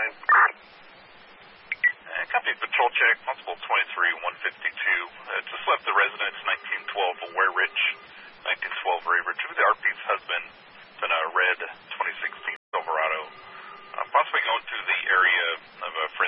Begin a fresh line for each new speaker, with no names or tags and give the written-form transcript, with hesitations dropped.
Company patrol check, Possible 23-152. Just left the residence, 1912 Ware Ridge, 1912 Ray Ridge, with the RP's husband, in a red 2016 Silverado. Possibly going to the area of